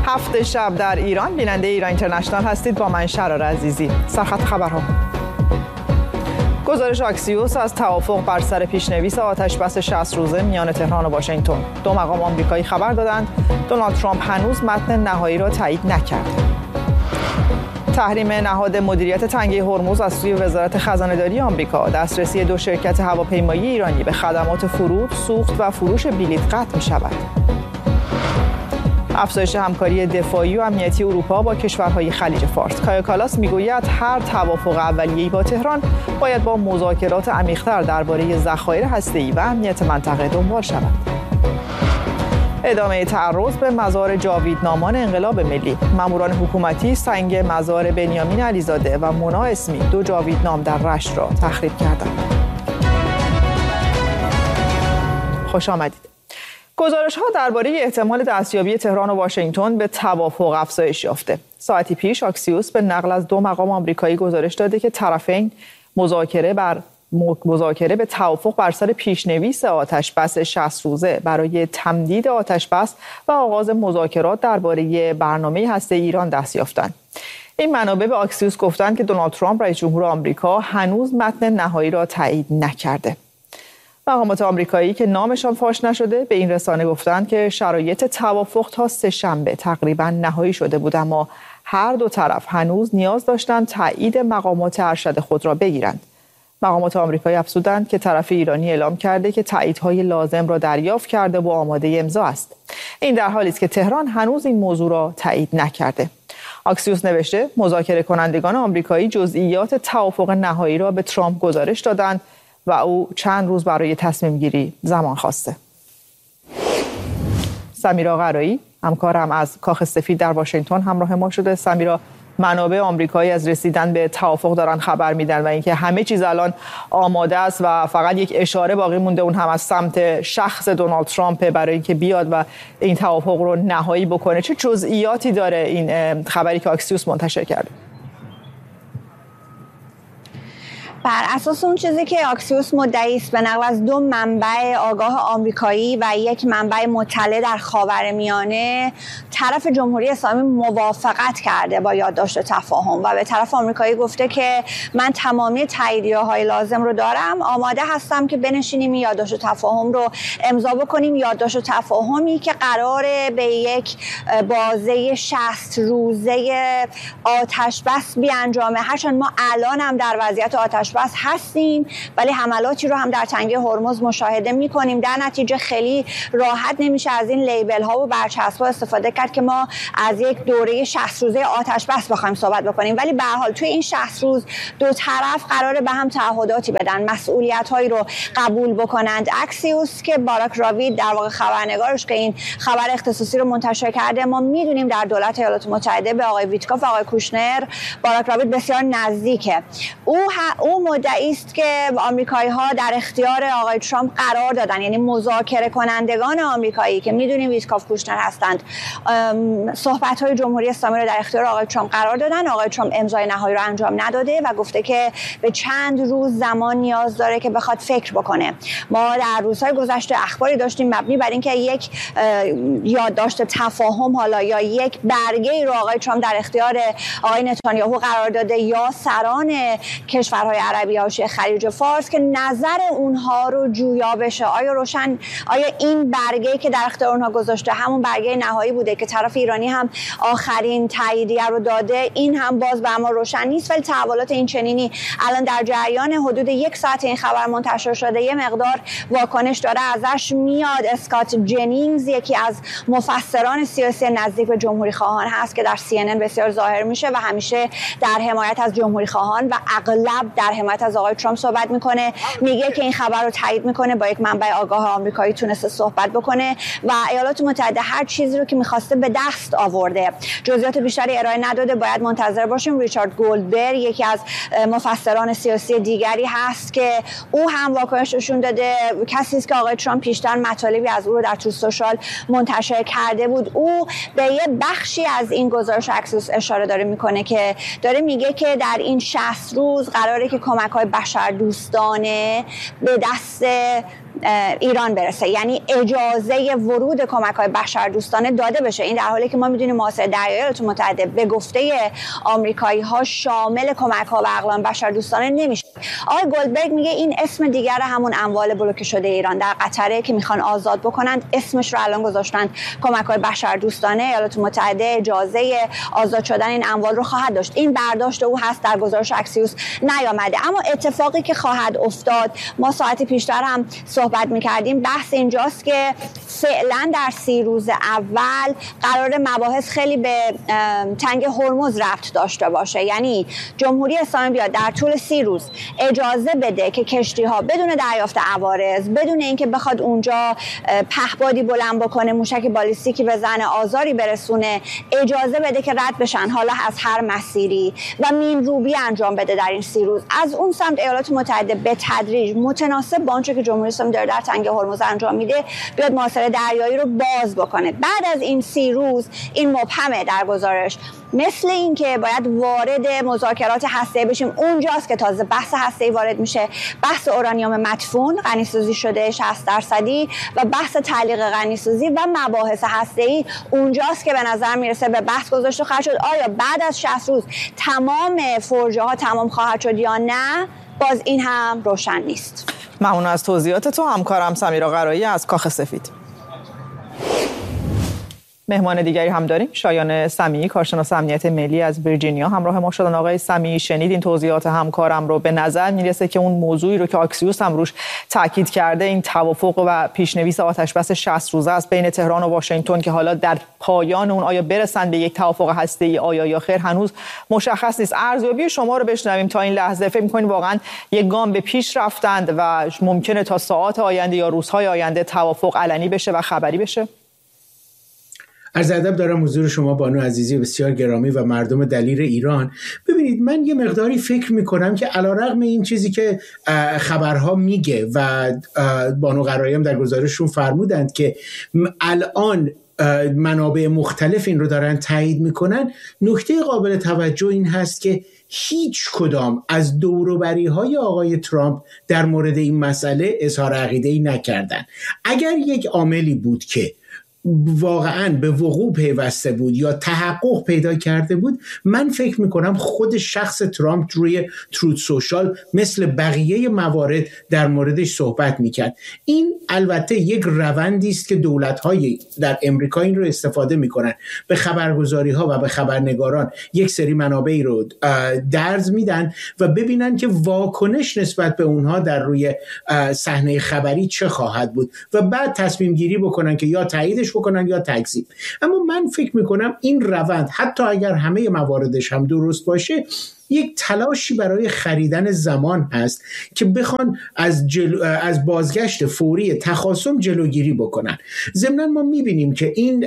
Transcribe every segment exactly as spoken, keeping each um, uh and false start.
هفت شب در ایران. بیننده ایران اینترنشنال هستید. با من شرار عزیزی. سرخط خبرها. گزارش آکسیوس از توافق بر سر پیشنویس آتش‌بس شصت روزه میان تهران و واشنگتن. دو مقام آمریکایی خبر دادند دونالد ترامپ هنوز متن نهایی را تایید نکرده. تحریم نهاد مدیریت تنگه هرمز از سوی وزارت خزانه‌داری آمریکا. دسترسی دو شرکت هواپیمایی ایرانی به خدمات فرود، سوخت و فروش بلیط قطع می‌شود. افزایش همکاری دفاعی و امنیتی اروپا با کشورهای خلیج فارس. کایا کالاس میگوید هر توافق اولیه‌ای با تهران باید با مذاکرات عمیق‌تر درباره ذخایر هسته‌ای و امنیت منطقه دنبال شود. ادامه تعرض به مزار جاویدنامان انقلاب ملی. ماموران حکومتی سنگ مزار بنیامین علیزاده و مونا اسمی، دو جاویدنام در رشت، را تخریب کردند. خوش آمدید. گزارش‌ها درباره احتمال دستیابی تهران و واشنگتن به توافق افزایش یافته. ساعتی پیش آکسیوس به نقل از دو مقام آمریکایی گزارش داده که طرفین مذاکره بر مذاکره به توافق بر سر پیشنویس آتش‌بس شصت روزه برای تمدید آتش‌بس و آغاز مذاکرات درباره برنامه هسته‌ای ایران دست یافتند. این منابع به آکسیوس گفتند که دونالد ترامپ رئیس جمهور آمریکا هنوز متن نهایی را تایید نکرده. مقامات آمریکایی که نامشان فاش نشده به این رسانه گفتند که شرایط توافق تا سه شنبه تقریباً نهایی شده بود، اما هر دو طرف هنوز نیاز داشتند تایید مقامات ارشد خود را بگیرند. مقامات آمریکایی افزودند که طرف ایرانی اعلام کرده که تاییدهای لازم را دریافت کرده و آماده امضا است. این در حالی است که تهران هنوز این موضوع را تایید نکرده. آکسیوس نوشته مذاکره کنندگان آمریکایی جزئیات توافق نهایی را به ترامپ گزارش دادند و او چند روز برای تصمیم گیری زمان خواسته. سمیرا قرایی همکارم از کاخ سفید در واشنگتن همراه ما شده. سمیرا، منابع آمریکایی از رسیدن به توافق دارن خبر میدن و اینکه همه چیز الان آماده است و فقط یک اشاره باقی مونده، اون هم از سمت شخص دونالد ترامپ برای اینکه بیاد و این توافق رو نهایی بکنه. چه جزئیاتی داره این خبری که آکسیوس منتشر کرده؟ بر اساس اون چیزی که آکسیوس مدعی است به نقل از دو منبع آگاه آمریکایی و یک منبع مطلع در خاورمیانه، طرف جمهوری اسلامی موافقت کرده با یادداشت تفاهم و به طرف آمریکایی گفته که من تمامی تاییدیه‌های لازم رو دارم، آماده هستم که بنشینیم این یادداشت تفاهم رو امضا بکنیم. یادداشت تفاهمی که قراره به یک بازه شصت روزه آتش بس بیانجامه. هرچند ما الان هم در وضعیت آتش بس هستیم ولی حملاتی رو هم در تنگه هرمز مشاهده می‌کنیم. در نتیجه خیلی راحت نمیشه از این لیبل ها و برچسب ها استفاده کرد که ما از یک دوره شصت روزه آتش بس بخوایم صحبت بکنیم. ولی به هر حال توی این شصت روز دو طرف قراره به هم تعهداتی بدن، مسئولیت هایی رو قبول بکنند. اکسیوس که باراک راوید در واقع خبرنگارش که این خبر اختصاصی رو منتشر کرده، ما میدونیم در دولت ایالات متحده به آقای ویتکوف و آقای کوشنر باراک راوید بسیار نزدیکه. او او مدعی است که آمریکایی‌ها در اختیار آقای ترامپ قرار دادن، یعنی مذاکره کنندگان آمریکایی که میدونیم ویتکوف کوشنر هستند، صحبت‌های جمهوری اسلامی رو در اختیار آقای ترامپ قرار دادن. آقای ترامپ امضای نهایی رو انجام نداده و گفته که به چند روز زمان نیاز داره که بخواد فکر بکنه. ما در روزهای گذشته اخباری داشتیم مبنی بر اینکه یک یادداشت تفاهم حالا یا یک برگه رو آقای ترامپ در اختیار آقای نتانیاهو قرار داده یا سران کشورهای عربی حاشیه خلیج فارس که نظر اونها رو جویا بشه. آیا روشن آیا این برگه‌ای که در اختیار اونها گذاشته همون برگه نهایی بوده که طرف ایرانی هم آخرین تاییدیه رو داده؟ این هم باز به ما روشن نیست. ولی تحولات این چنینی الان در جریان حدود یک ساعت این خبر منتشر شده، یه مقدار واکنش داره ازش میاد. اسکات جنینگز یکی از مفسران سیاسی نزدیک به جمهوری خواهان هست که در سی ان ان بسیار ظاهر میشه و همیشه در حمایت از جمهوری خواهان و اغلب در حمایت از آقای ترامپ صحبت میکنه. میگه که این خبر رو تایید میکنه، با یک منبع آگاه آمریکایی تونسته صحبت بکنه و ایالات متحده هر چیزی رو که میخواسته به دست آورده. جزئیات بیشتری ارائه نداده، باید منتظر باشیم. ریچارد گولدبرگ یکی از مفسران سیاسی دیگری هست که او هم واکنش نشون داده، کسی است که آقای ترامپ پیشتر مطالبی از او رو در تو سوشال منتشر کرده بود. او به یه بخشی از این گزارش اکسیوس اشاره داره میکنه که داره میگه که در این شصت روز قراره که کمک‌های بشردوستانه به دست ایران برسه، یعنی اجازه ورود کمک‌های بشردوستانه داده بشه. این در حالی که ما می‌دونیم محاصره دریایی ایالات متحده به گفته آمریکایی‌ها شامل کمک‌ها و اقلام بشردوستانه نمیشه. آقای گلدبرگ میگه این اسم دیگر همون اموال بلوکه شده ایران در قطره که میخوان آزاد بکنند، اسمش رو الان گذاشتن کمک‌های بشردوستانه. ایالات متحده اجازه آزاد شدن این اموال رو خواهد داشت. این برداشت او هست، در گزارش اکسیوس نیامده. اما اتفاقی که خواهد افتاد، ما ساعتی پیشتر هم صحبت میکردیم، بحث اینجاست که فعلا در سی روز اول قرار مباحث خیلی به تنگ هرمز ربط داشته باشه. یعنی جمهوری اسلامی بیاد در طول سی روز اجازه بده که کشتی ها بدون دریافت عوارض، بدون اینکه بخواد اونجا پهپادی بلند بکنه، موشک بالیستیکی بزنه، آزاری برسونه، اجازه بده که رد بشن حالا از هر مسیری و مین روبی انجام بده در این سی روز. از اون سمت ایالات متحده به تدریج متناسب با آنچه که جمهوری اسلامی داره در تنگه هرمز انجام میده بیاد محاصره دریایی رو باز بکنه. بعد از این سی روز این مبهمه در گزارش، مثل این که باید وارد مذاکرات هسته‌ای بشیم. اونجاست که تازه بحث هسته‌ای وارد میشه، بحث اورانیوم مدفون غنی‌سازی شده شصت درصدی و بحث تعلیق غنی‌سازی و مباحث هسته‌ای اونجاست که به نظر میرسه به بحث گذاشته خواهد شد آیا بعد از شصت روز تمام فرجه ها تمام خواهد شد یا نه. باز این هم روشن نیست. ممنون از توضیحات تو. همکارم سمیرا قرایی از کاخ سفید. مهمان دیگری هم داریم، شایان سمیعی، کارشناس امنیت ملی از ویرجینیا همراه ما شدن. آقای سمیعی، شنیدین توضیحات همکارم رو، به نظر میرسه که اون موضوعی رو که اکسیوس هم روش تاکید کرده، این توافق و پیشنویس آتشبس شصت روزه است بین تهران و واشنگتن که حالا در پایان اون آیا برسن به یک توافق هسته‌ای آیا یا خیر هنوز مشخص نیست. ارزیابی شما رو بشنویم تا این لحظه. فکر می‌کنید واقعا یک گام به پیش رفتند و ممکنه تا ساعات آینده یا روزهای آینده توافق علنی بشه و خبری بشه؟ عرض ادب دارم حضور شما بانو عزیزی بسیار گرامی و مردم دلیر ایران. ببینید، من یه مقداری فکر میکنم که علیرغم این چیزی که خبرها میگه و بانو قرایی هم در گزارششون فرمودند که الان منابع مختلف این رو دارن تایید میکنن، نکته قابل توجه این هست که هیچ کدام از دوروبری های آقای ترامپ در مورد این مسئله اظهار عقیده‌ای نکردن. اگر یک عاملی بود که واقعا به وقوع پیوسته بود یا تحقق پیدا کرده بود، من فکر میکنم خود شخص ترامپ روی تروت سوشال مثل بقیه موارد در موردش صحبت میکرد. این البته یک روندی است که دولت‌های در امریکا این رو استفاده میکنن، به خبرگزاری ها و به خبرنگاران یک سری منابعی رو درز میدن و ببینن که واکنش نسبت به اونها در روی صحنه خبری چه خواهد بود و بعد تصمیم گیری بکنن که یا تاییدش بکنن یا تکذیب. اما من فکر میکنم این روند حتی اگر همه مواردش هم درست باشه، یک تلاشی برای خریدن زمان هست که بخوان از, جلو، از بازگشت فوری تخاصم جلوگیری بکنن. ضمناً ما میبینیم که این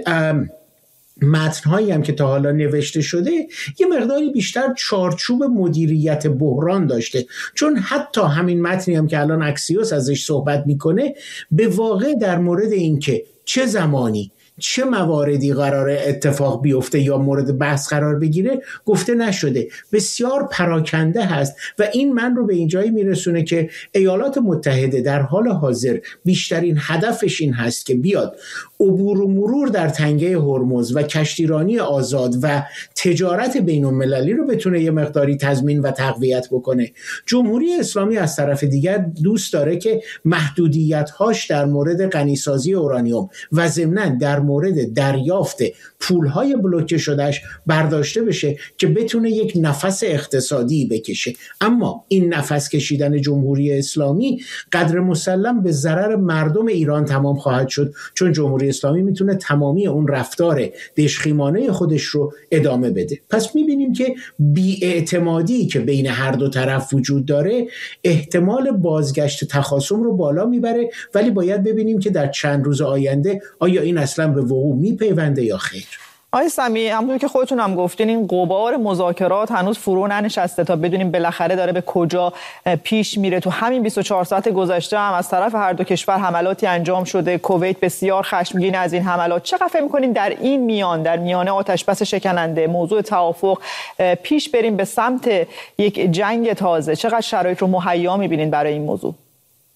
متن‌هایی هم که تا حالا نوشته شده یه مقداری بیشتر چارچوب مدیریت بحران داشته، چون حتی همین متنی هم که الان اکسیوس ازش صحبت میکنه به واقع در مورد این که چه زمانی چه مواردی قرار اتفاق بیفته یا مورد بحث قرار بگیره گفته نشده، بسیار پراکنده هست و این من رو به اینجایی میرسونه که ایالات متحده در حال حاضر بیشترین هدفش این هست که بیاد عبور و مرور در تنگه هرمز و کشتیرانی آزاد و تجارت بین المللی رو بتونه یه مقداری تضمین و تقویت بکنه. جمهوری اسلامی از طرف دیگر دوست داره که محدودیت‌هاش در مورد غنی‌سازی اورانیوم و ضمناً در مورد دریافت پول‌های بلوکه شدهش برداشته بشه که بتونه یک نفس اقتصادی بکشه. اما این نفس کشیدن جمهوری اسلامی قدر مسلم به ضرر مردم ایران تمام خواهد شد، چون جمهوری اسلامی میتونه تمامی اون رفتار دژخیمانه خودش رو ادامه بده. پس میبینیم که بی‌اعتمادی که بین هر دو طرف وجود داره احتمال بازگشت تخاصم رو بالا میبره، ولی باید ببینیم که در چند روز آینده آیا این اصلا به وقوع میپیونده یا خیر. آقای سمیعی، همونطور که خودتون هم گفتین این غبار مذاکرات هنوز فرو ننشسته تا بدونیم بالاخره داره به کجا پیش میره. تو همین بیست و چهار ساعت گذشته هم از طرف هر دو کشور حملاتی انجام شده. کویت بسیار خشمگین از این حملات. چقدر فکر می‌کنین در این میان در میانه آتشبس شکننده موضوع توافق پیش بریم به سمت یک جنگ تازه؟ چقدر شرایط رو مهیا می‌بینین برای این موضوع؟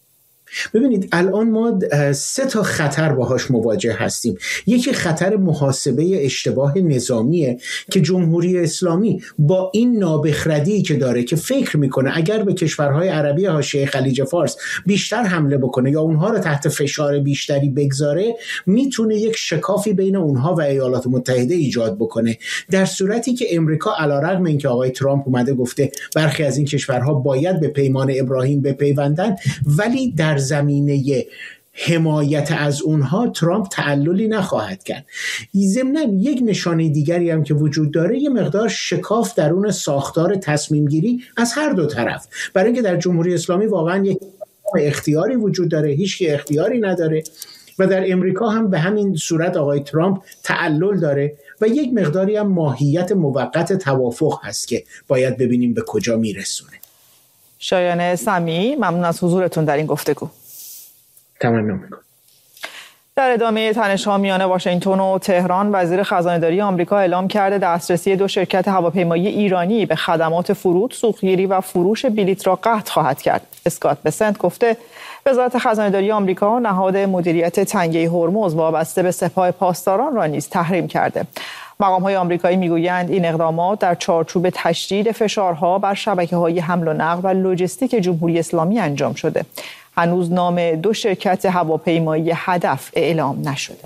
ببینید الان ما سه تا خطر باهاش مواجه هستیم. یکی خطر محاسبه اشتباه نظامیه که جمهوری اسلامی با این نابخردی که داره که فکر میکنه اگر به کشورهای عربی حاشیه خلیج فارس بیشتر حمله بکنه یا اونها رو تحت فشار بیشتری بگذاره میتونه یک شکافی بین اونها و ایالات متحده ایجاد بکنه، در صورتی که امریکا علیرغم اینکه آقای ترامپ اومده گفته برخی از این کشورها باید به پیمان ابراهیم بپیوندن، ولی در زمینه حمایت از اونها ترامپ تعللی نخواهد کرد. ضمناً یک نشانه دیگری هم که وجود داره یه مقدار شکاف درون ساختار تصمیم گیری از هر دو طرف، برای اینکه در جمهوری اسلامی واقعا یک اختیاری وجود داره، هیچ کی اختیاری نداره، و در امریکا هم به همین صورت آقای ترامپ تعلل داره و یک مقداری هم ماهیت موقت توافق هست که باید ببینیم به کجا میرسونه. شایان سمی، ممنون از حضورتون در این گفتگو. تمنا میکنم. در ادامه تنش‌ها میان واشنگتن و تهران، وزیر خزانه‌داری آمریکا اعلام کرده دسترسی دو شرکت هواپیمایی ایرانی به خدمات فرود، سوختگیری و فروش بلیط را قطع خواهد کرد. اسکات بسنت گفته وزارت خزانه‌داری آمریکا نهاد مدیریت تنگه هرمز وابسته به سپاه پاسداران را نیز تحریم کرده. مقام‌های آمریکایی میگویند این اقدامات در چارچوب تشدید فشارها بر شبکه‌های حمل و نقل و لوجستیک جمهوری اسلامی انجام شده. هنوز نام دو شرکت هواپیمایی هدف اعلام نشده.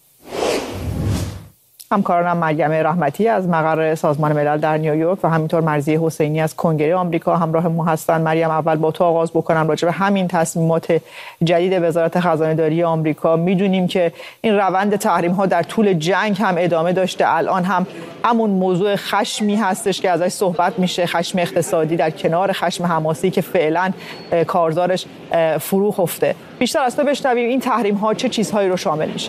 همکارانم مریم رحمتی از مقر سازمان ملل در نیویورک و همینطور مرضیه حسینی از کنگره آمریکا همراه ما هستند. مریم، اول با تو آغاز بکنم راجع به همین تصمیمات جدید وزارت خزانه‌داری آمریکا. میدونیم که این روند تحریم ها در طول جنگ هم ادامه داشته، الان هم همون موضوع خشمی هستش که ازش صحبت میشه، خشم اقتصادی در کنار خشم حماسی که فعلا کارزارش فرو خفته. بیشتر از تو بشنویم این تحریم ها چه چیزهایی رو شامل میشه؟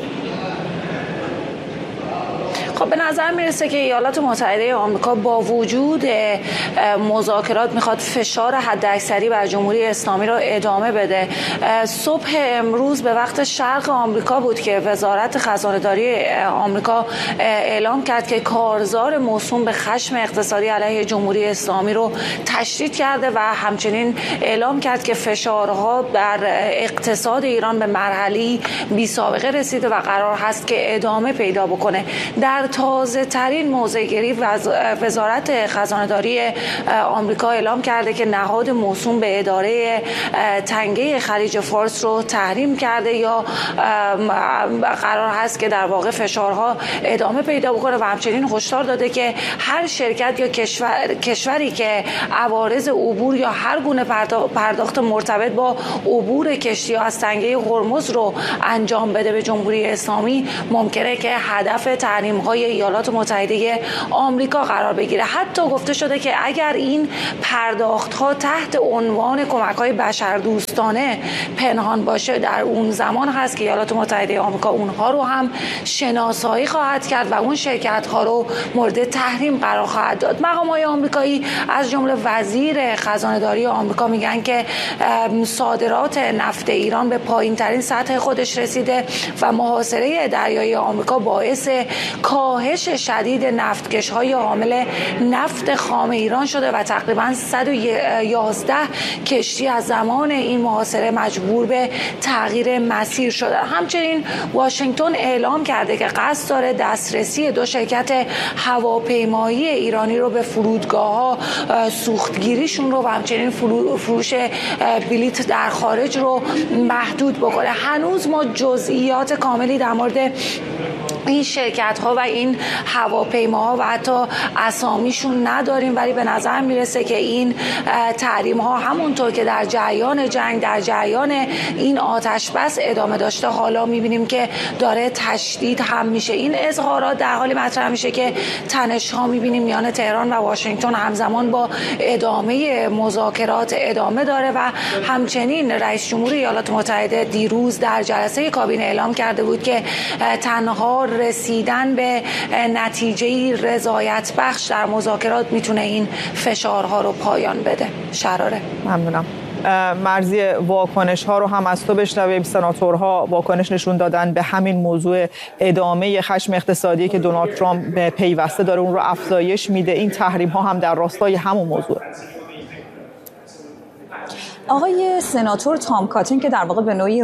خب به نظر میرسه که ایالات متحده آمریکا با وجود مذاکرات میخواد فشار حداکثری بر جمهوری اسلامی را ادامه بده. صبح امروز به وقت شرق آمریکا بود که وزارت خزانه‌داری آمریکا اعلام کرد که کارزار موسوم به خشم اقتصادی علیه جمهوری اسلامی رو تشدید کرده و همچنین اعلام کرد که فشارها بر اقتصاد ایران به مرحله بی سابقه رسیده و قرار هست که ادامه پیدا بکنه. در تازه ترین موضع‌گیری وزارت خزانه‌داری آمریکا اعلام کرده که نهاد موسوم به اداره تنگه خلیج فارس رو تحریم کرده یا قرار هست که در واقع فشارها ادامه پیدا بکنه و همچنین هشدار داده که هر شرکت یا کشور، کشوری که عوارض عبور یا هر گونه پرداخت مرتبط با عبور کشتی از تنگه هرمز رو انجام بده به جمهوری اسلامی ممکنه که هدف تحریم های ایالات متحده آمریکا قرار بگیره. حتی گفته شده که اگر این پرداخت ها تحت عنوان کمک های بشردوستانه پنهان باشه، در اون زمان هست که ایالات متحده آمریکا اونها رو هم شناسایی خواهد کرد و اون شرکت ها رو مورد تحریم قرار خواهد داد. مقام های آمریکایی از جمله وزیر خزانه‌داری آمریکا میگن که صادرات نفت ایران به پایین ترین سطح خودش رسیده و محاصره دریایی آمریکا باعث کاهش شدید نفتکش های حامل نفت خام ایران شده و تقریبا صد و یازده کشتی از زمان این محاصره مجبور به تغییر مسیر شده. همچنین واشنگتن اعلام کرده که قصد داره دسترسی دو شرکت هواپیمایی ایرانی رو به فرودگاه ها سوختگیریشون رو و همچنین فروش بلیط در خارج رو محدود بکنه. هنوز ما جزئیات کاملی در مورد این شرکت ها و این هواپیماها و حتی اسامیشون نداریم، ولی به نظر میرسه که این تحریم ها همونطور که در جریان جنگ، در جریان این آتش بس ادامه داشته، حالا میبینیم که داره تشدید هم میشه. این اظهارات در حالی مطرح میشه که تنش ها میبینیم میان تهران و واشنگتن همزمان با ادامه مذاکرات ادامه داره و همچنین رئیس جمهور ایالات متحده دیروز در جلسه کابینه اعلام کرده بود که تنها رسیدن به نتیجه رضایت بخش در مذاکرات میتونه این فشارها رو پایان بده. شراره. ممنونم. مرزی واکنش ها رو هم از تو بشنویم. سناتورها واکنش نشون دادن به همین موضوع ادامه خشم اقتصادی که دونالد ترامپ پیوسته داره اون رو افزایش میده. این تحریم ها هم در راستای همون موضوع. آقای سناتور تام کاتن که در واقع به نوعی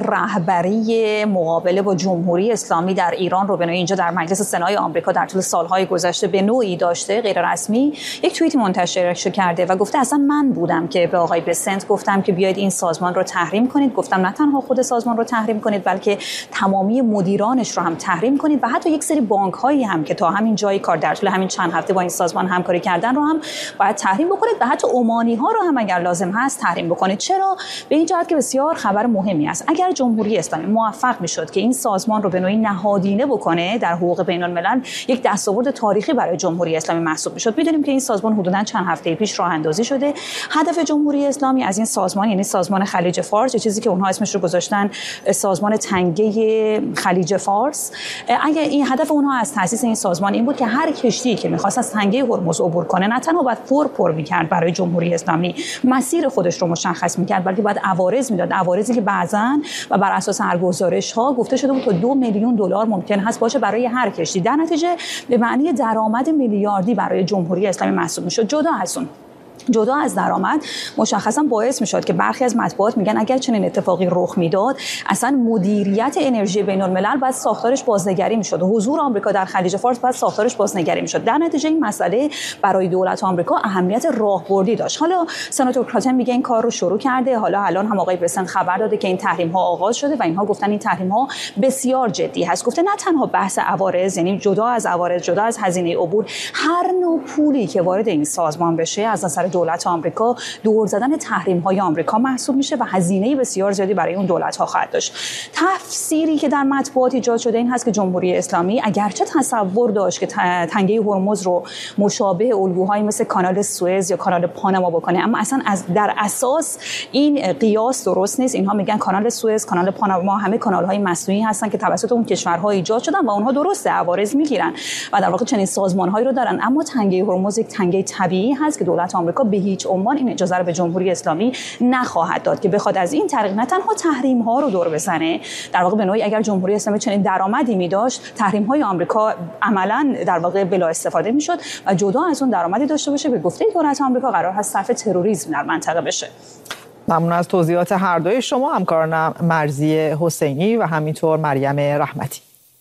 رهبری مقابله با جمهوری اسلامی در ایران رو به نوعی اینجا در مجلس سنای آمریکا در طول سالهای گذشته به نوعی داشته غیر رسمی، یک توییت منتشر کرده و گفته اصلا من بودم که به آقای بسنت گفتم که بیاید این سازمان رو تحریم کنید. گفتم نه تنها خود سازمان رو تحریم کنید بلکه تمامی مدیرانش رو هم تحریم کنید و حتی یک سری بانک هایی هم که تا همین جای کار در طول همین چند هفته با این سازمان همکاری کردن رو هم باید تحریم بکنید و حتی عمانی ها رو هم اگر لازم هست تحریم بکنید. چرا؟ به این جهت که بسیار خبر مهمی است. اگر جمهوری اسلامی موفق میشد که این سازمان رو به نوعی نهادینه بکنه در حقوق بین الملل، یک دستاورد تاریخی برای جمهوری اسلامی محسوب میشد. میدونیم که این سازمان حدوداً چند هفته پیش راه اندازی شده. هدف جمهوری اسلامی از این سازمان، یعنی سازمان خلیج فارس، چیزی که اونها اسمش رو گذاشتن سازمان تنگه خلیج فارس، اگر این هدف اونها از تاسیس این سازمان این بود که هر کشتی که می‌خواست از تنگه هرمز عبور کنه نه تنها باید پر پر می‌کرد برای جمهوری اسلامی مسیر خودش رو مشخص می‌کرد، بلکه باید عوارض میداد، عوارضی که بعضاً و بر اساس هر گزارش‌ها گفته شده بود تا دو میلیون دلار ممکن هست باشه برای هر کشتی. در نتیجه به معنی درآمد میلیاردی برای جمهوری اسلامی محسوب می‌شد. جدا از اون جدا از درآمد مشخصا باعث میشد که برخی از مطبوعات میگن اگر چنین اتفاقی رخ میداد اصلا مدیریت انرژی بین الملل باید ساختارش بازنگری میشد و حضور آمریکا در خلیج فارس باید ساختارش بازنگری میشد. در نتیجه این مسئله برای دولت آمریکا اهمیت راهبردی داشت. حالا سناتور کاتن میگه این کار رو شروع کرده. حالا الان هم آقای بسنت خبر داده که این تحریم ها آغاز شده و اینها گفتن این تحریم ها بسیار جدی هست. گفته نه تنها بحث عوارض، یعنی جدا از عوارض، جدا از هزینه عبور، هر نوع پولی که وارد این سازمان بشه از نظر دولت آمریکا دور زدن تحریم های آمریکا محسوب میشه و هزینه بسیار زیادی برای اون دولت ها خواهد داشت. تفسیری که در مطبوعات ایجاد شده این هست که جمهوری اسلامی اگرچه تصور داشت که تنگه هرمز رو مشابه الگوهایی مثل کانال سوئز یا کانال پاناما بکنه، اما اصلا از در اساس این قیاس درست نیست. اینها میگن کانال سوئز، کانال پاناما همه کانال های مصنوعی هستن که توسط اون کشورها ایجاد شدن و اونها درسته عوارض میگیرن و در واقع چنین سازمان‌هایی رو دارن، اما تنگه هرمز یک تنگه طبیعی هست که دولت آمریکا به هیچ عنوان این اجازه رو به جمهوری اسلامی نخواهد داد که بخواد از این طریق نه تنها تحریم ها رو دور بزنه. در واقع به نوعی اگر جمهوری اسلامی چنین درآمدی می داشت تحریم های آمریکا عملاً در واقع بلا استفاده میشد و جدا از اون درآمدی داشته باشه به گفته دولت آمریکا قرار هست صرف تروریسم در منطقه بشه. ممنون از توضیحات هر دوی شما، همکارانم مرضی حسینی و همینطور مریم رحمتی.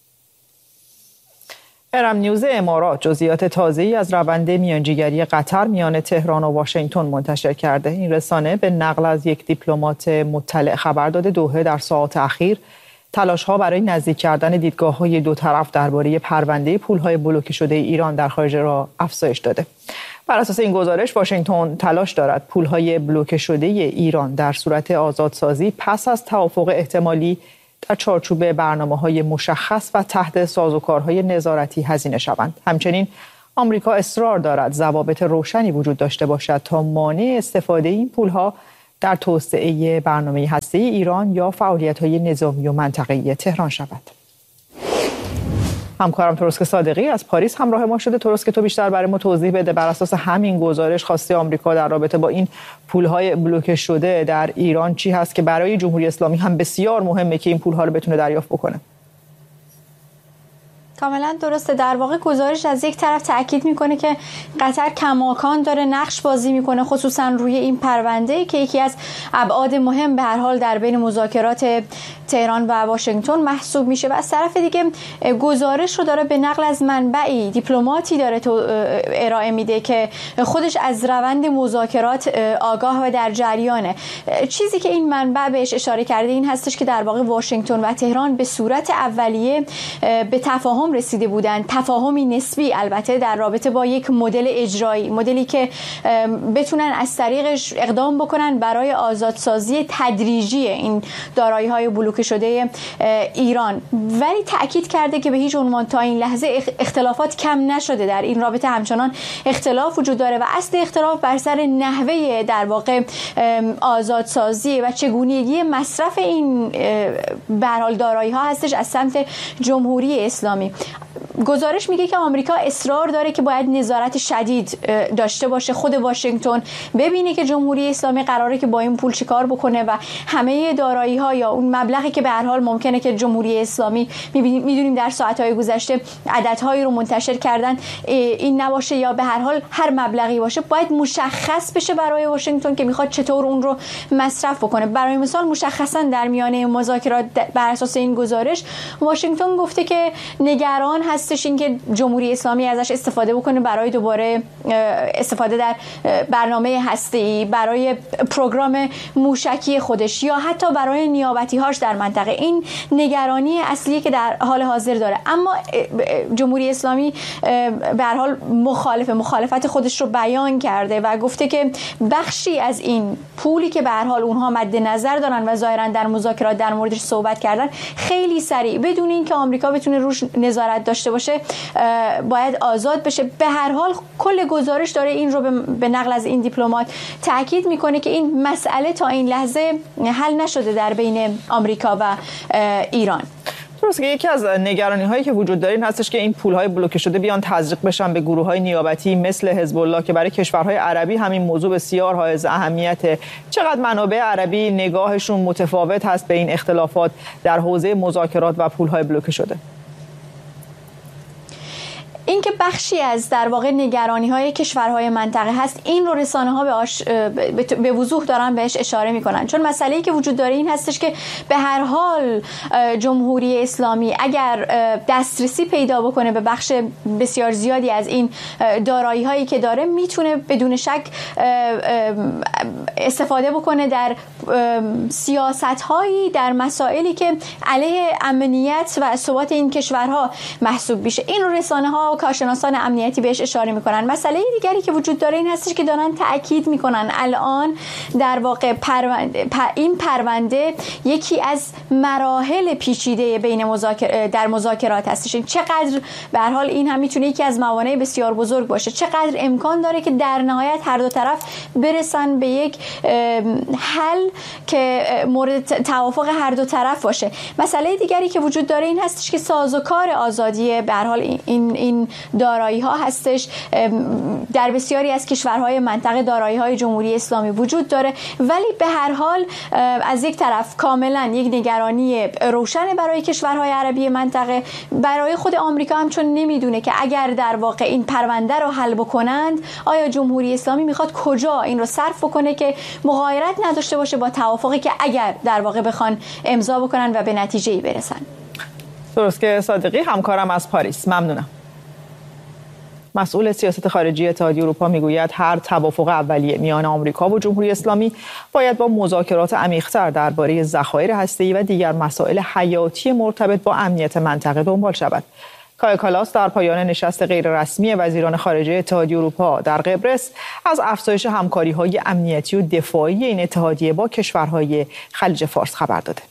ارم نیوز امارات جزئیات تازه‌ای از روند میانجیگری قطر میان تهران و واشنگتن منتشر کرده. این رسانه به نقل از یک دیپلمات مطلع خبر داده دوحه در ساعات اخیر تلاش‌ها برای نزدیک کردن دیدگاه‌های دو طرف درباره پرونده پول‌های بلوکه شده ایران در خارج را افزایش داده. بر اساس این گزارش واشنگتن تلاش دارد پول‌های بلوکه شده ایران در صورت آزادسازی پس از توافق احتمالی در چارچوب برنامه‌های مشخص و تحت سازوکارهای نظارتی هزینه شوند. همچنین آمریکا اصرار دارد ضوابط روشنی وجود داشته باشد تا مانع استفاده این پول‌ها در توسعه برنامه هسته‌ای ایران یا فعالیت‌های نظامی و منطقه‌ای تهران شود. همکارم تروسک صادقی از پاریس همراه ما شده. تروسک، تو بیشتر برای ما توضیح بده بر اساس همین گزارش خواسته آمریکا در رابطه با این پول‌های بلوکه شده در ایران چی هست که برای جمهوری اسلامی هم بسیار مهمه که این پول‌ها رو بتونه دریافت بکنه؟ کاملا درسته. در واقع گزارش از یک طرف تاکید میکنه که قطر کماکان داره نقش بازی میکنه خصوصا روی این پرونده که یکی از ابعاد مهم به هر حال در بین مذاکرات تهران و واشنگتن محسوب میشه و از طرف دیگه گزارش رو داره به نقل از منبعی دیپلماتی داره تو ارائه میده که خودش از روند مذاکرات آگاه و در جریانه. چیزی که این منبع بهش اشاره کرده این هستش که در واقع واشنگتن و تهران به صورت اولیه به تفاهم رسیده بودند، تفاهمی نسبی البته در رابطه با یک مدل اجرایی، مدلی که بتونن از طریقش اقدام بکنن برای آزادسازی تدریجی این دارایی‌های بلوکه شده ایران. ولی تأکید کرده که به هیچ عنوان تا این لحظه اختلافات کم نشده، در این رابطه همچنان اختلاف وجود داره و اصل اختلاف بر سر نحوه در واقع آزادسازی و چگونگی مصرف این به هر حال دارایی‌ها هستش از سمت جمهوری اسلامی. گزارش میگه که آمریکا اصرار داره که باید نظارت شدید داشته باشه. خود واشنگتن ببینه که جمهوری اسلامی قراره که با این پول چیکار بکنه و همه دارایی ها یا اون مبلغی که به هر حال ممکنه که جمهوری اسلامی میدونیم در ساعت‌های گذشته عددهایی رو منتشر کردن این نباشه یا به هر حال هر مبلغی باشه، باید مشخص بشه برای واشنگتن که میخواد چطور اون رو مصرف بکنه. برای مثال مشخصا در میانه مذاکرات بر اساس این گزارش واشنگتن گفته که نگران هستش این که جمهوری اسلامی ازش استفاده بکنه برای دوباره استفاده در برنامه هسته‌ای، برای پروگرام موشکی خودش یا حتی برای نیابتی‌هاش در منطقه. این نگرانی اصلی که در حال حاضر داره. اما جمهوری اسلامی به هر حال مخالف مخالفت خودش رو بیان کرده و گفته که بخشی از این پولی که به هر حال اونها مد نظر دارن و ظاهرا در مذاکرات در موردش صحبت کردن خیلی سریع بدون اینکه آمریکا بتونه روش نظارت داشته باشه باید آزاد بشه. به هر حال کل گزارش داره این رو به نقل از این دیپلمات تاکید میکنه که این مسئله تا این لحظه حل نشده در بین آمریکا و ایران. درسته که یکی از نگرانی هایی که وجود داره این هستش که این پول های بلوکه شده بیان تزریق بشن به گروه های نیابتی مثل حزب الله که برای کشورهای عربی همین موضوع بسیار حائز اهمیته. چقدر منابع عربی نگاهشون متفاوت هست به این اختلافات در حوزه مذاکرات و پول های بلوکه شده؟ این که بخشی از در واقع نگرانی های کشورهای منطقه هست، این رو رسانه ها به, آش... به وضوح دارن بهش اشاره میکنن، چون مسئله‌ای که وجود داره این هستش که به هر حال جمهوری اسلامی اگر دسترسی پیدا بکنه به بخش بسیار زیادی از این دارایی هایی که داره میتونه بدون شک استفاده بکنه در سیاست هایی در مسائلی که علیه امنیت و ثبات این کشورها محسوب میشه. این رو رسانه ها و کارشناسان امنیتی بهش اشاره میکنن. مسئله دیگری که وجود داره این هستش که دارن تاکید میکنن الان در واقع پرونده این پرونده یکی از مراحل پیچیده بین مذاکر در مذاکرات هستش. چقدر به هر حال این هم میتونه یکی از موانع بسیار بزرگ باشه، چقدر امکان داره که در نهایت هر دو طرف برسن به یک حل که مورد توافق هر دو طرف باشه. مسئله دیگری که وجود داره این هستش که سازوکار آزادی به هر حال این این دارایی ها هستش. در بسیاری از کشورهای منطقه دارایی های جمهوری اسلامی وجود داره، ولی به هر حال از یک طرف کاملا یک نگرانی روشن برای کشورهای عربی منطقه، برای خود آمریکا هم چون نمیدونه که اگر در واقع این پرونده رو حل بکنند آیا جمهوری اسلامی میخواد کجا این رو صرف بکنه که مغایرت نداشته باشه با توافقی که اگر در واقع بخوان امضا بکنن و به نتیجه‌ای برسن. درست که صادقی همکارم از پاریس، ممنونم. مسئول سیاست خارجی اتحادیه اروپا میگوید هر توافق اولیه میان آمریکا و جمهوری اسلامی باید با مذاکرات عمیق‌تر درباره ذخایر هسته‌ای و دیگر مسائل حیاتی مرتبط با امنیت منطقه دنبال شود. کایا کالاس در پایان نشست غیررسمی وزیران خارجه اتحادیه اروپا در قبرس از افزایش همکاری‌های امنیتی و دفاعی این اتحادیه با کشورهای خلیج فارس خبر داده.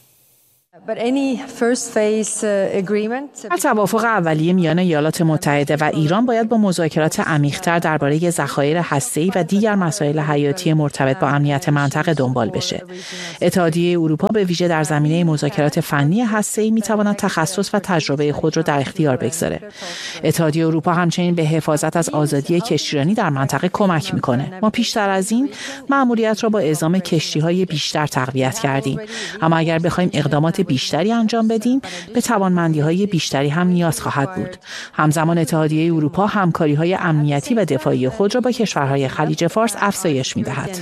توافق اولیه میان ایالات متحده و ایران باید با مذاکرات عمیق‌تر درباره ذخایر هسته‌ای و دیگر مسائل حیاتی مرتبط با امنیت منطقه دنبال بشه. اتحادیه اروپا به ویژه در زمینه مذاکرات فنی هسته‌ای می‌تواند تخصص و تجربه خود را در اختیار بگذاره. اتحادیه اروپا همچنین به حفاظت از آزادی کشتیرانی در منطقه کمک می‌کنه. ما پیشتر از این مأموریت را با اعزام کشتی‌های بیشتر تقویت کردیم، اما اگر بخوایم اقدامات بیشتری انجام بدیم به توانمندی‌های بیشتری هم نیاز خواهد بود. همزمان اتحادیه اروپا همکاری‌های امنیتی و دفاعی خود را با کشورهای خلیج فارس افزایش می‌دهد.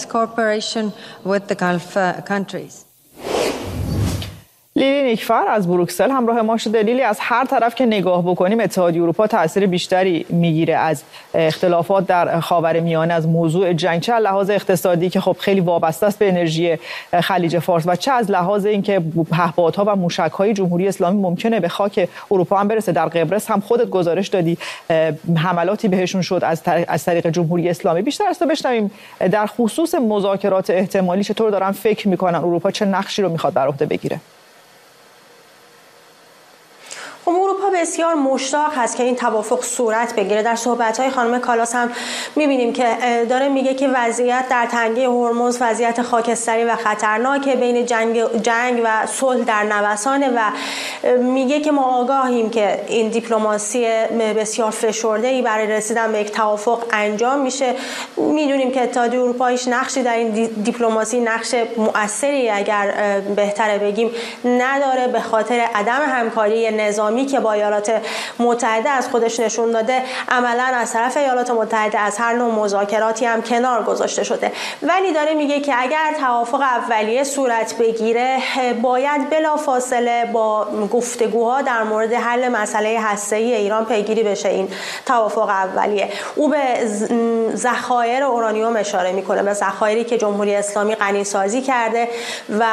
لیلی نیکفر از بروکسل همراه ما شده. لیلی، از هر طرف که نگاه بکنیم اتحادیه اروپا تاثیر بیشتری میگیره از اختلافات در خاورمیانه، از موضوع جنگ، چه از لحاظ اقتصادی که خب خیلی وابسته است به انرژی خلیج فارس و چه از لحاظ اینکه پهپادها و موشک‌های جمهوری اسلامی ممکنه به خاک اروپا هم برسه. در قبرس هم خودت گزارش دادی حملاتی بهشون شد از از طریق جمهوری اسلامی. بیشتر از تو بشنویم در خصوص مذاکرات احتمالی چطور دارن فکر میکنن، اروپا چه نقشی رو میخواد بر عهده بگیره؟ خب اروپا به بسیار مشتاق هست که این توافق صورت بگیره. در صحبت‌های خانم کالاس هم می‌بینیم که داره میگه که وضعیت در تنگه هرمز وضعیت خاکستری و خطرناکه، بین جنگ جنگ و صلح در نوسانه و میگه که ما آگاهیم که این دیپلماسی بسیار فشرده‌ای برای رسیدن به یک توافق انجام میشه. میدونیم که اتحادیه اروپا هیچ نقشی در این دیپلماسی، نقش مؤثری اگر بهتره بگیم، نداره به خاطر عدم همکاری نظامی که با ایالات متحده از خودش نشون داده. عملاً از طرف ایالات متحده از هر نوع مذاکراتی هم کنار گذاشته شده. ولی داره میگه که اگر توافق اولیه صورت بگیره باید بلافاصله با گفتگوها در مورد حل مسئله هسته‌ای ایران پیگیری بشه این توافق اولیه. او به ذخایر اورانیوم اشاره میکنه، به ذخایری که جمهوری اسلامی غنی‌سازی کرده و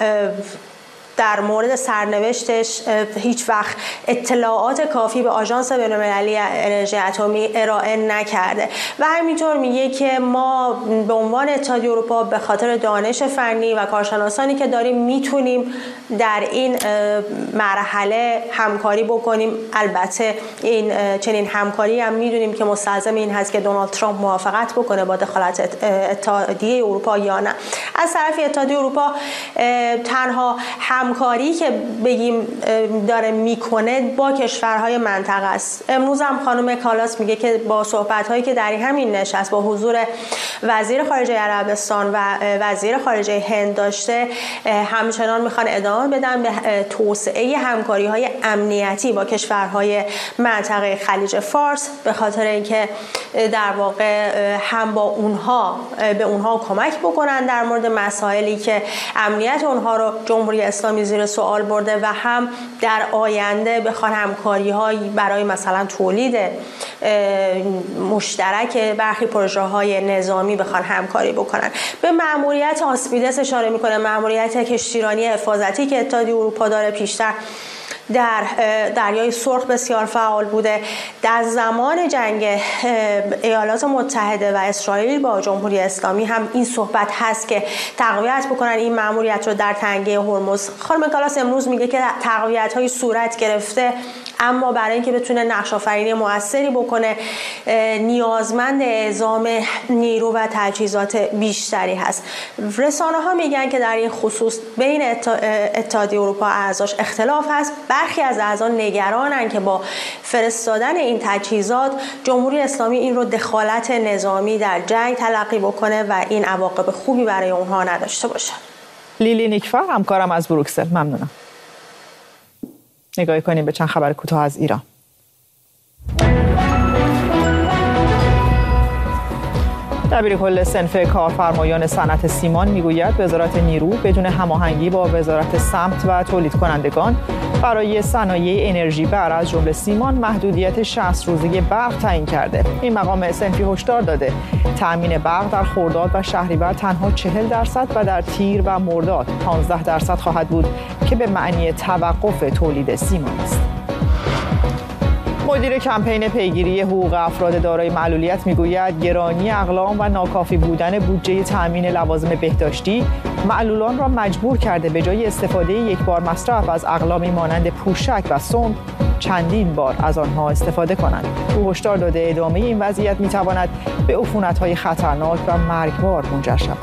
در مورد سرنوشتش هیچ وقت اطلاعات کافی به آژانس بین‌المللی انرژی اتمی ارائه نکرده و همینطور میگه که ما به عنوان اتحادیه اروپا به خاطر دانش فنی و کارشناسانی که داریم میتونیم در این مرحله همکاری بکنیم. البته این چنین همکاری هم میدونیم که مستلزم این هست که دونالد ترامپ موافقت بکنه با دخالت اتحادیه اروپا یا نه. از طرف اتحادیه اروپا تنها هم همکاری که بگیم داره میکنه با کشورهای منطقه است. امروز هم خانم کالاس میگه که با صحبت‌هایی که در همین نشست با حضور وزیر خارجه عربستان و وزیر خارجه هند داشته، همچنان میخوان ادامه بدن به توسعه همکاری‌های امنیتی با کشورهای منطقه خلیج فارس، به خاطر اینکه در واقع هم با اونها به اونها کمک بکنن در مورد مسائلی که امنیت اونها رو جمهوری اسلامی زیر سوال برده و هم در آینده بخوان همکاری‌های برای مثلا تولید مشترک برخی پروژه‌های نظامی بخوان همکاری بکنن. به مأموریت آسپیدس اشاره می‌کنه، مأموریت کشتیرانی حفاظتی که اتحادیه اروپا داره. پیشتر در دریای سرخ بسیار فعال بوده. در زمان جنگ ایالات متحده و اسرائیل با جمهوری اسلامی هم این صحبت هست که تقویت بکنن این مأموریت رو در تنگه هرمز. خانم کالاس امروز میگه که تقویت‌های صورت گرفته، اما برای اینکه بتونه نقش آفرینی موثری بکنه نیازمند اعزام نیرو و تجهیزات بیشتری هست. رسانه‌ها میگن که در این خصوص بین اتحادیه اروپا اعضاش اختلاف هست. برخی از اعضا نگرانن که با فرستادن این تجهیزات جمهوری اسلامی این رو دخالت نظامی در جنگ تلقی بکنه و این عواقب خوبی برای اونها نداشته باشه. لیلی نیکفر همکارم از بروکسل، ممنونم. نگاهی کنیم به چند خبر کوتاه از ایران. دبیرکل صنف کارفرمایان صنعت سیمان میگوید وزارت نیرو بدون هماهنگی با وزارت سمت و تولید کنندگان برای صنایع انرژی بر از جمله سیمان محدودیت شصت روزه برق تعیین کرده. این مقام صنفی هشدار داده تأمین برق در خرداد و شهریور تنها چهل درصد و در تیر و مرداد پانزده درصد خواهد بود که به معنی توقف تولید سیمان است. مدیر کمپین پیگیری حقوق افراد دارای معلولیت میگوید گرانی اقلام و ناکافی بودن بودجه تأمین لوازم بهداشتی معلولان را مجبور کرده به جای استفاده یک بار مصرف از اقلامی مانند پوشک و سم چندین بار از آنها استفاده کنند. او هشدار داده ادامه این وضعیت میتواند به عفونت‌های خطرناک و مرگبار منجر شود.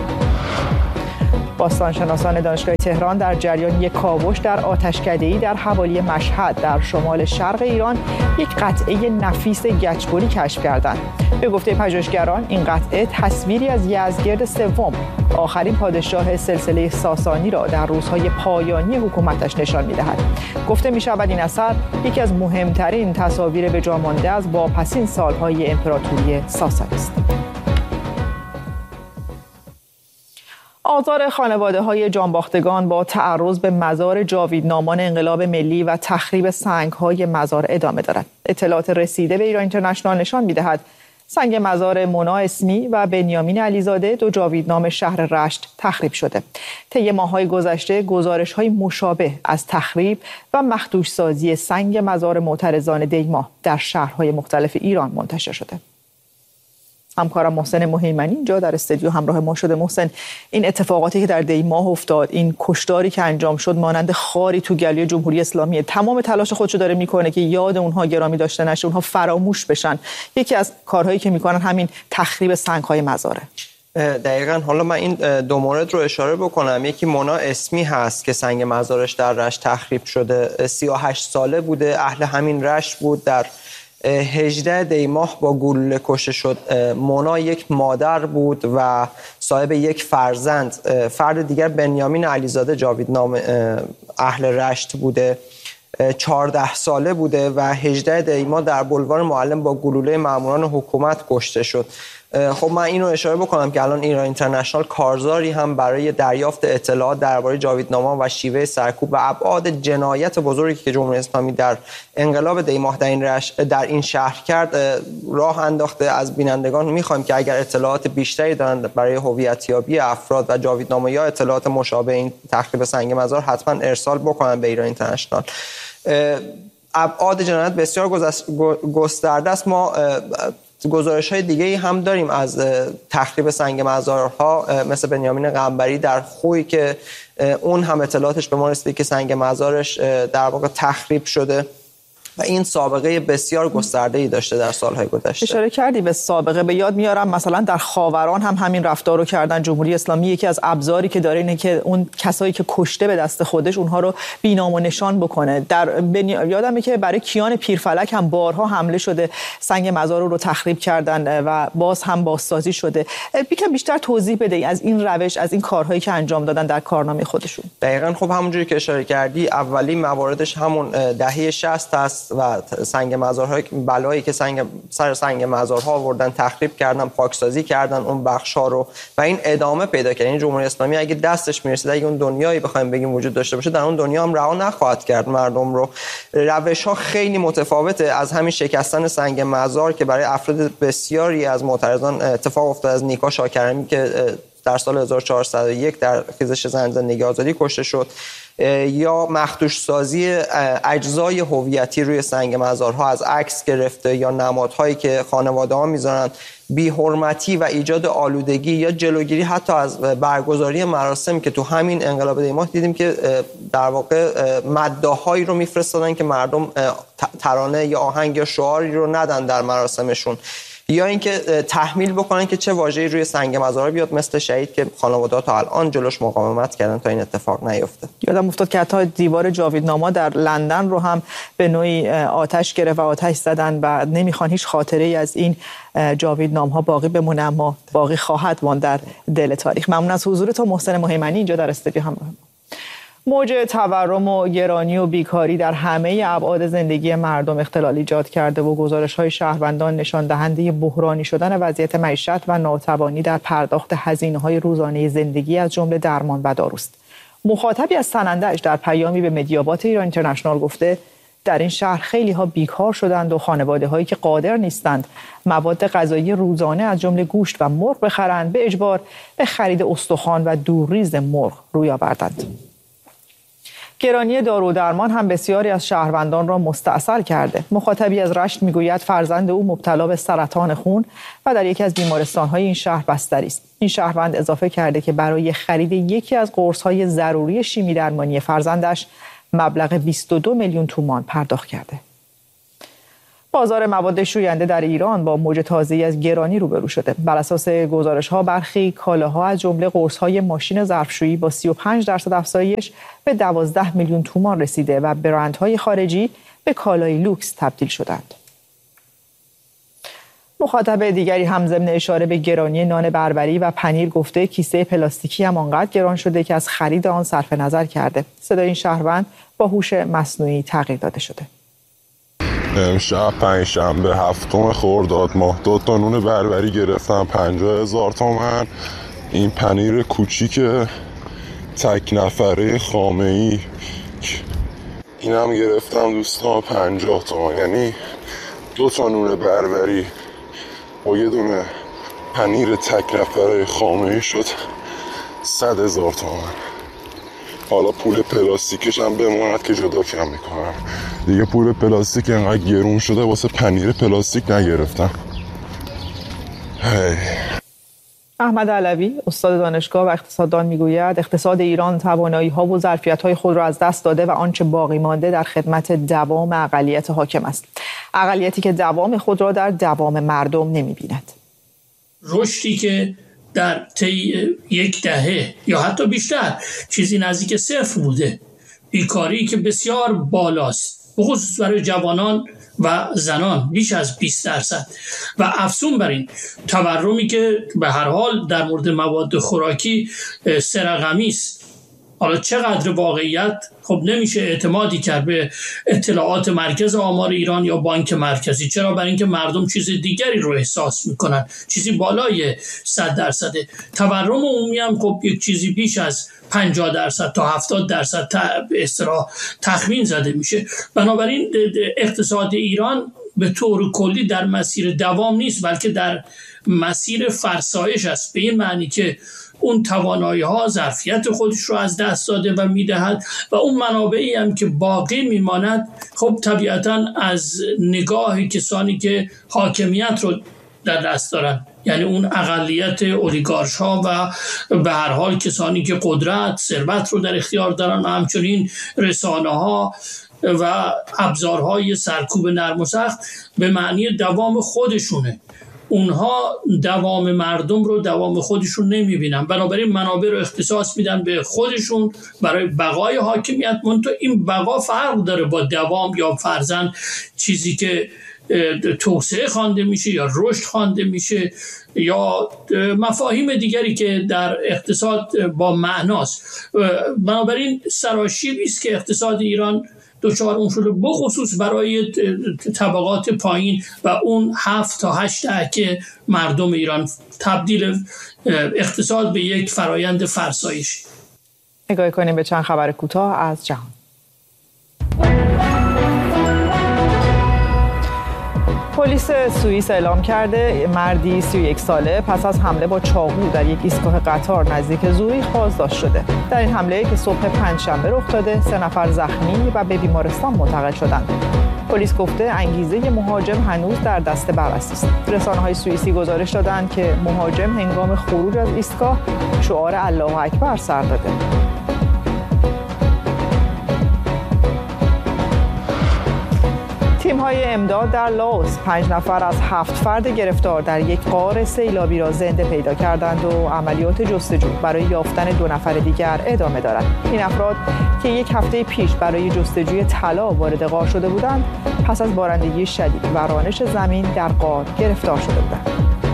باستانشناسان دانشگاه تهران در جریان یک کاوش در آتشکده‌ای در حوالی مشهد در شمال شرق ایران یک قطعه نفیس گچبری کشف کردند. به گفته پژوهشگران این قطعه تصویری از یزدگرد سوم، آخرین پادشاه سلسله ساسانی را در روزهای پایانی حکومتش نشان می‌دهد. گفته می‌شود این اثر یکی از مهمترین تصاویر به جا مانده از واپسین سال‌های امپراتوری ساسانی است. آزار خانواده‌های جانباختگان با تعرض به مزار جاویدنامان انقلاب ملی و تخریب سنگ‌های مزار ادامه دارد. اطلاعات رسیده به ایران اینترنشنال نشان می‌دهد سنگ مزار مونا اسمی و بنیامین علیزاده دو جاویدنام شهر رشت تخریب شده. طی ماه‌های گذشته گزارش‌های مشابه از تخریب و مخدوش‌سازی سنگ مزار معترضان دیماه در شهرهای مختلف ایران منتشر شده. همکارم محسن مهیمنی اینجا در استودیو همراه ما شده. محسن، این اتفاقاتی که در دی ماه افتاد، این کشتاری که انجام شد مانند خاری تو گلوی جمهوری اسلامی، تمام تلاش خودشو داره میکنه که یاد اونها گرامی داشته نشه، اونها فراموش بشن. یکی از کارهایی که میکنن همین تخریب سنگ‌های مزاره. دقیقاً. حالا من این دو مورد رو اشاره بکنم. یکی مونا اسمی هست که سنگ مزارش در رشت تخریب شده. سی و هشت ساله بوده، اهل همین رشت بود. در هجده دی ماه با گلوله کشته شد. مونا یک مادر بود و صاحب یک فرزند. فرد دیگر بنیامین علیزاده جاویدنام اهل رشت بوده، چهارده ساله بوده و هجده دی ماه در بلوار معلم با گلوله ماموران حکومت کشته شد. خب من اینو اشاره بکنم که الان ایران اینترنشنال کارزاری هم برای دریافت اطلاعات درباره جاویدناما و شیوه سرکوب و ابعاد جنایت بزرگی که جمهوری اسلامی در انقلاب دی ماه در این رش در این شهر کرد راه انداخته. از بینندگان میخوایم که اگر اطلاعات بیشتری دارن برای هویتیابی افراد و جاویدناما یا اطلاعات مشابه این تخریب سنگ مزار حتما ارسال بکنن به ایران اینترنشنال. ابعاد جنایت بسیار گسترده است. ما گزارش های دیگه ای هم داریم از تخریب سنگ مزارها، مثل بنیامین قنبری در خوی که اون هم اطلاعاتش به ما رسیده که سنگ مزارش در واقع تخریب شده و این سابقه بسیار گسترده‌ای داشته در سالهای گذشته. اشاره کردی به سابقه، به یاد میارم مثلا در خاوران هم همین رفتار رو کردن. جمهوری اسلامی یکی از ابزاری که داره اینه که اون کسایی که کشته به دست خودش اونها رو بی‌نام و نشان بکنه. در بنی... یادمه که برای کیان پیرفلک هم بارها حمله شده، سنگ مزار رو تخریب کردن و باز هم بازسازی شده. یکم بیشتر توضیح بده از این روش، از این کارهایی که انجام دادن در کارنامه خودشون. دقیقاً. خب همونجوری که اشاره کردی اولین مواردش همون دهه شصت است و سنگ مزارهای بلایی که سنگ سر سنگ مزارها آوردن، تخریب کردن، پاکسازی کردن اون بخش‌ها رو و این ادامه پیدا کرد. این جمهوری اسلامی اگه دستش میرسید، اگه اون دنیایی بخوایم بگیم وجود داشته باشه، در اون دنیا هم رها نخواهد کرد مردم رو. روش‌ها خیلی متفاوته، از همین شکستن سنگ مزار که برای افراد بسیاری از معترضان اتفاق افتاد، از نیکا شاکرمی که در سال هزار و چهارصد و یک در خیزش زن زندگی آزادی کشته شد، یا مخدوش سازی اجزای هویتی روی سنگ مزارها از عکس گرفته یا نمادهایی که خانواده ها میذارن، بی حرمتی و ایجاد آلودگی یا جلوگیری حتی از برگزاری مراسم که تو همین انقلاب دی ماه دیدیم که در واقع مداحایی رو میفرستادن که مردم ترانه یا آهنگ یا شعاری رو ندن در مراسمشون، یا اینکه تحمیل بکنن که چه واژه‌ای روی سنگ مزار بیاد، مثل شهید که خانواده‌ها تا الان جلوش مقاومت کردن تا این اتفاق نیفته. یادم افتاد که حتی دیوار جاویدناما در لندن رو هم به نوعی آتش گرفت و آتش زدن و نمیخوان هیچ خاطره‌ای از این جاویدنامه‌ها باقی بمونه، اما باقی خواهد ماند در دل تاریخ. ممنون از حضورتون محسن مهیمنی اینجا در استودیو همراه. موج تورم و گرانی و بیکاری در همه ابعاد زندگی مردم اختلال ایجاد کرده و گزارش‌های شهروندان نشان دهنده بحرانی شدن وضعیت معیشت و ناتوانی در پرداخت هزینه‌های روزانه زندگی از جمله درمان و داروست. مخاطبی از سننده‌اش در پیامی به مدیابات ایران اینترنشنال گفته در این شهر خیلی ها بیکار شدند و خانواده هایی که قادر نیستند مواد غذایی روزانه از جمله گوشت و مرغ بخرند به اجبار به خرید استخوان و دورریز مرغ روی آوردند. گرانی دارو و درمان هم بسیاری از شهروندان را مستعصل کرده. مخاطبی از رشت میگوید فرزند او مبتلا به سرطان خون و در یکی از بیمارستان‌های این شهر بستری است. این شهروند اضافه کرده که برای خرید یکی از قرص‌های ضروری شیمی درمانی فرزندش مبلغ بیست و دو میلیون تومان پرداخت کرده. بازار مواد شوینده در ایران با موج تازه‌ای از گرانی روبرو شده. بر اساس گزارش‌ها برخی کالاها از جمله قرص‌های ماشین ظرفشویی با سی و پنج درصد افزایش به دوازده میلیون تومان رسیده و برندهای خارجی به کالای لوکس تبدیل شدند. مخاطب دیگری هم ضمن اشاره به گرانی نان بربری و پنیر گفته کیسه پلاستیکی هم آنقدر گران شده که از خرید آن صرف نظر کرده. صدای این شهروند با هوش مصنوعی تغییر داده شده. امشب پنجشنبه هفتم خرداد ماه دو تا نون بربری گرفتم پنجاه هزار تومن. این پنیر کوچیک تک نفره خامه‌ای اینم گرفتم دوستان پنجاه تومن، یعنی دو تا نون بربری با یه دونه پنیر تک نفره خامه‌ای شد صد هزار تومن. حالا پول پلاستیکش هم بماند که جدا کم میکنم دیگه. پول پلاستیک اینقدر گرون شده واسه پنیر پلاستیک نگرفتم. احمد علوی استاد دانشگاه و اقتصاددان میگوید اقتصاد ایران توانایی‌ها و ظرفیت‌های خود را از دست داده و آنچه باقی مانده در خدمت دوام اقلیت حاکم است. اقلیتی که دوام خود را در دوام مردم نمی‌بیند. رشدی که در طی یک دهه یا حتی بیشتر چیزی نزدیک صفر بوده، بیکاری که بسیار بالاست، بخصوص برای جوانان و زنان بیش از بیست درصد و افزون بر این تورمی که به هر حال در مورد مواد خوراکی سه رقمی است. حالا چقدر واقعیت خب نمیشه اعتمادی کرد به اطلاعات مرکز آمار ایران یا بانک مرکزی، چرا؟ برای اینکه مردم چیز دیگری رو احساس میکنن، چیزی بالای صد درصده. تورم عمومی هم خب یک چیزی بیش از پنجاه درصد تا هفتاد درصد به اصطلاح تخمین زده میشه. بنابراین اقتصاد ایران به طور کلی در مسیر دوام نیست، بلکه در مسیر فرسایش است، به این معنی که اون توانایی ها ظرفیت خودش رو از دست داده و میدهد و اون منابعی هم که باقی میماند خب طبیعتا از نگاه کسانی که حاکمیت رو در دست دارن، یعنی اون اقلیت اولیگارش ها و به هر حال کسانی که قدرت ثروت رو در اختیار دارن و همچنین رسانه ها و ابزارهای سرکوب نرم و سخت به معنی دوام خودشونه. اونها دوام مردم رو دوام خودشون نمیبینن، بنابراین منابع رو اختصاص میدن به خودشون برای بقای حاکمیت. منتها این بقا فرق داره با دوام یا فرضاً چیزی که توسعه خوانده میشه یا رشد خوانده میشه یا مفاهیم دیگری که در اقتصاد با معناست. بنابراین سراشیبی است که اقتصاد ایران دچار اون شده، بخصوص برای طبقات پایین و اون هفت تا هشت دهه مردم ایران، تبدیل اقتصاد به یک فرایند فرسایشی. نگاه کنیم به چند خبر کوتاه از جهان. پلیس سوئیس اعلام کرده مردی سی و یک ساله پس از حمله با چاقو در یک ایستگاه قطار نزدیک زوریخ بازداشت شده. در این حمله که صبح پنجشنبه رخ داده، سه نفر زخمی و به بیمارستان منتقل شدند. پلیس گفته انگیزه مهاجم هنوز در دست بررسی است. رسانه‌های سوئیسی گزارش دادند که مهاجم هنگام خروج از ایستگاه شعار الله اکبر سر داده. تیم‌های امداد در لاوس پنج نفر از هفت فرد گرفتار در یک غار سیلابی را زنده پیدا کردند و عملیات جستجو برای یافتن دو نفر دیگر ادامه دارد. این افراد که یک هفته پیش برای جستجوی طلا وارد غار شده بودند، پس از بارندگی شدید و رانش زمین در غار گرفتار شده بودند.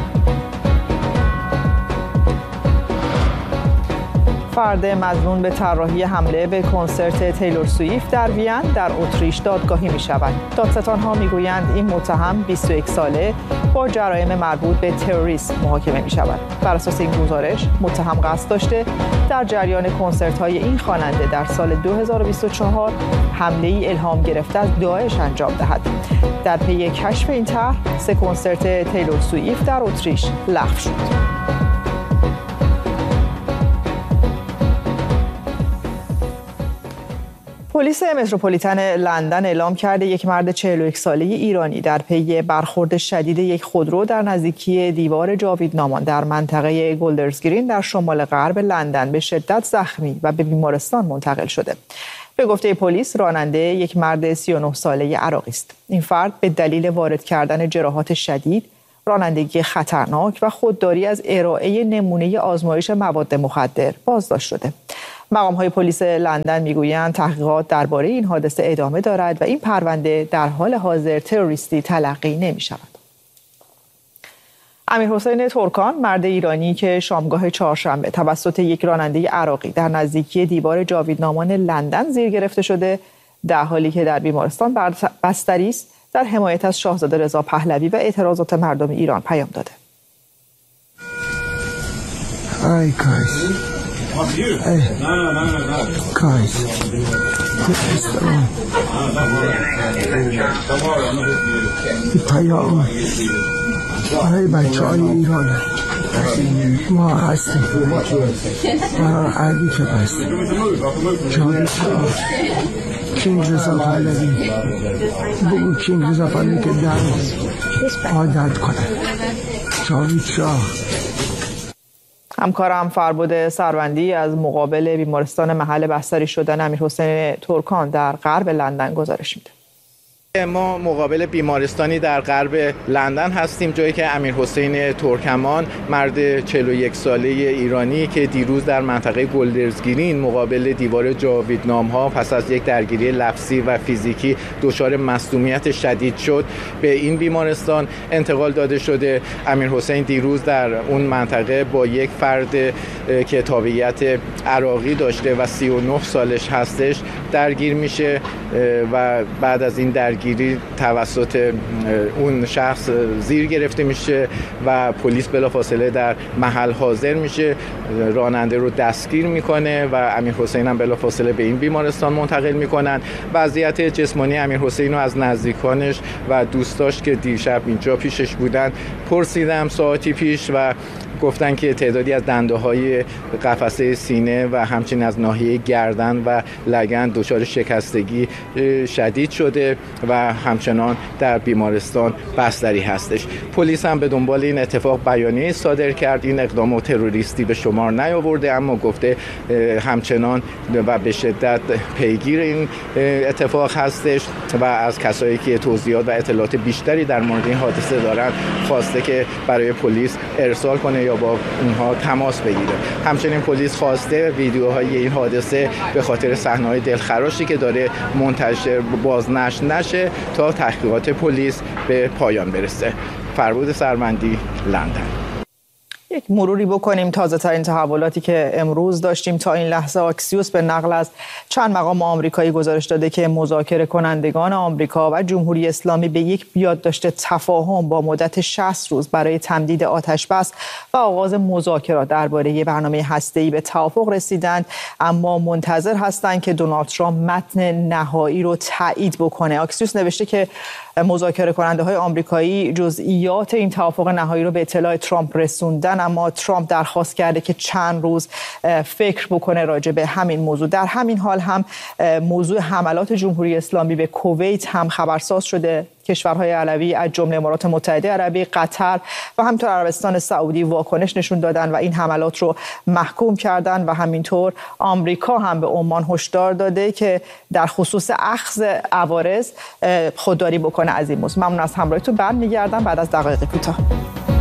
فرد مظنون به طراحی حمله به کنسرت تیلور سویفت در وین در اتریش دادگاهی می شود. دادستان‌ها می گویند این متهم بیست و یک ساله با جرایم مربوط به تروریسم محاکمه می شود. بر اساس این گزارش متهم قصد داشته در جریان کنسرت‌های این خواننده در سال دو هزار و بیست و چهار حمله‌ای الهام گرفته از داعش انجام دهد. در پی کشف این طرح سه کنسرت تیلور سویفت در اتریش لغو شد. پلیس متروپولیتن لندن اعلام کرده یک مرد چهل و یک ساله ایرانی در پی برخورد شدید یک خودرو در نزدیکی دیوار جاویدنامان در منطقه گولدرز گرین در شمال غرب لندن به شدت زخمی و به بیمارستان منتقل شده. به گفته پلیس راننده یک مرد سی و نه ساله عراقی است. این فرد به دلیل وارد کردن جراحات شدید، رانندگی خطرناک و خودداری از ارائه نمونه آزمایش مواد مخدر بازداشت شده. مقام‌های پلیس لندن میگویند تحقیقات درباره این حادثه ادامه دارد و این پرونده در حال حاضر تروریستی تلقی نمی‌شود. امیرحسین ترکان، مرد ایرانی که شامگاه چهارشنبه توسط یک راننده عراقی در نزدیکی دیوار جاویدنامان لندن زیر گرفته شده، در حالی که در بیمارستان بستری است، در حمایت از شاهزاده رضا پهلوی و اعتراضات مردم ایران پیام داده. Hi guys. Hey. No, no, no, no. Guys. پیام برای بچه های ایران ما هستیم برای علی که هستیم جاوید کینگ رضا پهلوی بگو کینگ رضا پهلوی که در عادت کنه جاوید شاه. همکارم فربود سروندی از مقابل بیمارستان محل بستری شدن امیرحسین ترکان در غرب لندن گزارش میده. ما مقابل بیمارستانی در غرب لندن هستیم، جایی که امیرحسین ترکمان مرد چهل و یک ساله ایرانی که دیروز در منطقه گلدرز گرین مقابل دیوار جاویدنام‌ها پس از یک درگیری لفظی و فیزیکی دچار مصدومیت شدید شد به این بیمارستان انتقال داده شده. امیرحسین دیروز در اون منطقه با یک فرد که تابعیت عراقی داشته و سی و نه سالش هستش درگیر میشه و بعد از این درگیری گیری توسط اون شخص زیر گرفته میشه و پلیس بلافاصله در محل حاضر میشه، راننده رو دستگیر میکنه و امیرحسین هم بلافاصله به این بیمارستان منتقل میکنن. وضعیت جسمانی امیرحسین رو از نزدیکانش و دوستاش که دیشب اینجا پیشش بودن پرسیدم ساعتی پیش و گفتن که تعدادی از دنده‌های قفسه سینه و همچنین از ناحیه گردن و لگن دچار شکستگی شدید شده و همچنان در بیمارستان بستری هستش. پلیس هم به دنبال این اتفاق بیانیه صادر کرد. این اقدام تروریستی به شمار نیاورده، اما گفته همچنان و به شدت پیگیر این اتفاق هستش و از کسایی که توضیحات و اطلاعات بیشتری در مورد این حادثه دارن خواسته که برای پلیس ارسال کنه یا با اونها تماس بگیره. همچنین پلیس خواسته ویدیوهای این حادثه به خاطر صحنه‌های دلخراشی که داره منتشر بازنشر نشه تا تحقیقات پلیس به پایان برسه. فربود سروندی، لندن. یک مروری بکنیم تازه ترین تحولاتی که امروز داشتیم. تا این لحظه آکسیوس به نقل از چند مقام آمریکایی گزارش داده که مذاکره کنندگان آمریکا و جمهوری اسلامی به یک یادداشت تفاهم با مدت شصت روز برای تمدید آتشبس و آغاز مذاکرات درباره برنامه هسته‌ای به توافق رسیدند، اما منتظر هستند که دونالد ترامپ متن نهایی رو تایید بکنه. آکسیوس نوشته که مذاکره کننده های آمریکایی جزئیات این توافق نهایی رو به اطلاع ترامپ رسوندن، اما ترامپ درخواست کرده که چند روز فکر بکنه راجع به همین موضوع. در همین حال هم موضوع حملات جمهوری اسلامی به کویت هم خبرساز شده. کشورهای علوی از جمله امارات متحده عربی، قطر و همینطور عربستان سعودی واکنش نشون دادن و این حملات رو محکوم کردن و همینطور آمریکا هم به عمان هشدار داده که در خصوص اخذ عوارض خودداری بکنه از این موضوع. ممنون از همراهیتون، برمیگردم بعد از دقایق کوتاه.